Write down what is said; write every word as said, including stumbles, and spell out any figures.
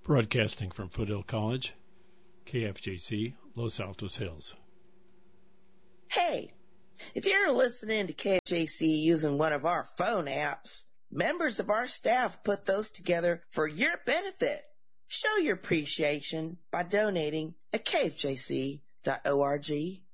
Broadcasting from Foothill College, K F J C, Los Altos Hills. Hey, if you're listening to K F J C using one of our phone apps, members of our staff put those together for your benefit. Show your appreciation by donating at k f j c dot org.